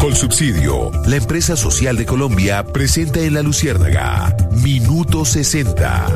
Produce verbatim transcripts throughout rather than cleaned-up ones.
Colsubsidio, la empresa social de Colombia, presenta en La Luciérnaga Minuto sesenta.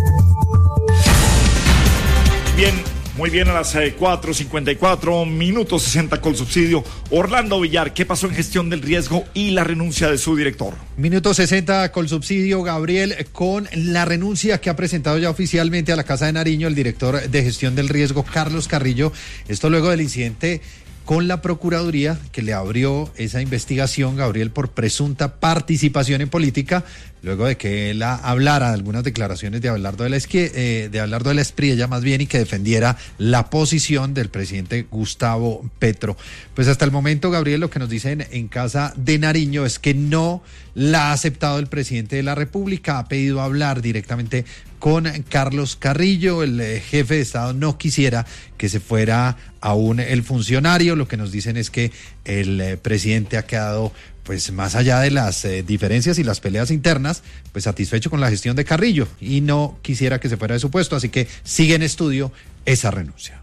Bien, muy bien, a las cuatro cincuenta y cuatro, Minuto sesenta Colsubsidio. Orlando Villar, ¿qué pasó en gestión del riesgo y la renuncia de su director? Minuto sesenta Colsubsidio, Gabriel, con la renuncia que ha presentado ya oficialmente a la Casa de Nariño el director de gestión del riesgo, Carlos Carrillo. Esto luego del incidente con la Procuraduría, que le abrió esa investigación, Gabriel, por presunta participación en política, luego de que él hablara algunas declaraciones de Abelardo de la Esqui, eh, de Abelardo de la Espriella más bien, y que defendiera la posición del presidente Gustavo Petro. Pues hasta el momento, Gabriel, lo que nos dicen en Casa de Nariño es que no la ha aceptado el presidente de la República, ha pedido hablar directamente con Carlos Carrillo. El eh, jefe de Estado no quisiera que se fuera aún el funcionario. Lo que nos dicen es que el eh, presidente ha quedado, pues más allá de las eh, diferencias y las peleas internas, pues satisfecho con la gestión de Carrillo y no quisiera que se fuera de su puesto, así que sigue en estudio esa renuncia.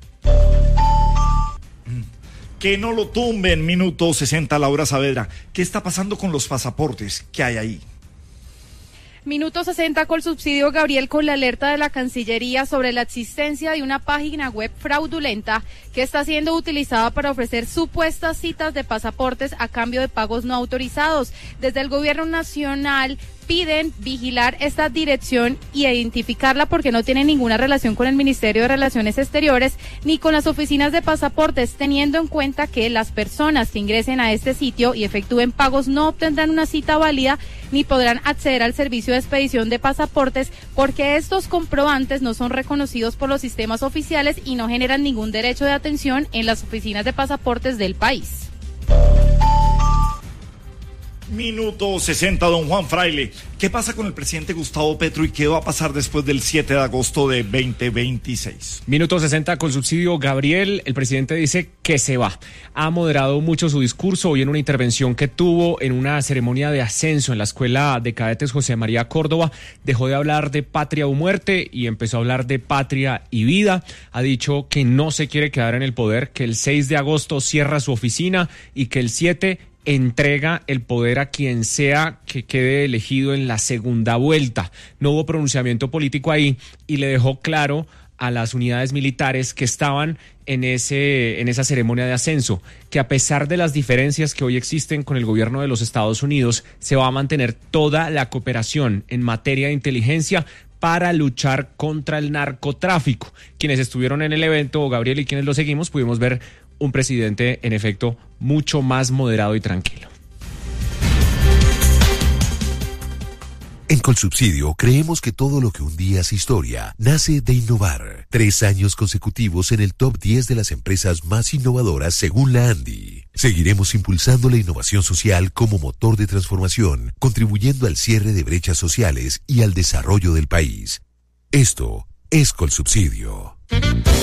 Que no lo tumben. Minuto sesenta, Laura Saavedra. ¿Qué está pasando con los pasaportes? ¿Qué hay ahí? Minuto sesenta Colsubsidio, Gabriel, con la alerta de la Cancillería sobre la existencia de una página web fraudulenta que está siendo utilizada para ofrecer supuestas citas de pasaportes a cambio de pagos no autorizados. Desde el gobierno nacional piden vigilar esta dirección y identificarla porque no tiene ninguna relación con el Ministerio de Relaciones Exteriores ni con las oficinas de pasaportes, teniendo en cuenta que las personas que ingresen a este sitio y efectúen pagos no obtendrán una cita válida ni podrán acceder al servicio de expedición de pasaportes porque estos comprobantes no son reconocidos por los sistemas oficiales y no generan ningún derecho de atención en las oficinas de pasaportes del país. Minuto sesenta, don Juan Fraile. ¿Qué pasa con el presidente Gustavo Petro y qué va a pasar después del siete de agosto de veinte veintiséis? Minuto sesenta Colsubsidio, Gabriel. El presidente dice que se va. Ha moderado mucho su discurso hoy en una intervención que tuvo en una ceremonia de ascenso en la Escuela de Cadetes José María Córdoba. Dejó de hablar de patria o muerte y empezó a hablar de patria y vida. Ha dicho que no se quiere quedar en el poder, que el seis de agosto cierra su oficina y que el siete entrega el poder a quien sea que quede elegido en la segunda vuelta. No hubo pronunciamiento político ahí y le dejó claro a las unidades militares que estaban en ese en esa ceremonia de ascenso que a pesar de las diferencias que hoy existen con el gobierno de los Estados Unidos, se va a mantener toda la cooperación en materia de inteligencia para luchar contra el narcotráfico. Quienes estuvieron en el evento, Gabriel, y quienes lo seguimos, pudimos ver un presidente, en efecto, mucho más moderado y tranquilo. En Colsubsidio creemos que todo lo que un día es historia nace de innovar. Tres años consecutivos en el top diez de las empresas más innovadoras según la ANDI. Seguiremos impulsando la innovación social como motor de transformación, contribuyendo al cierre de brechas sociales y al desarrollo del país. Esto es Colsubsidio.